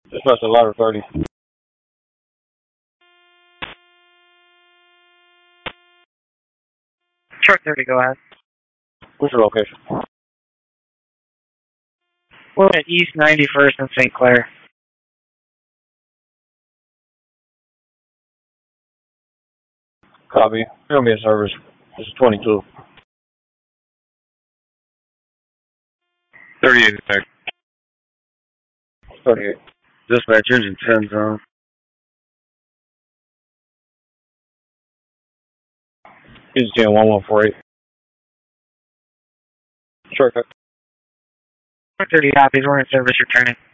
Dispatch a ladder 30. Truck 30, go ahead. What's your location? We're at East 91st and St. Clair. Copy. Show me a service. This is 22. 38 attack. 38. Dispatch engine 10 zone. Easy 10 1148. Truck. Truck 30 copies, we're in service returning.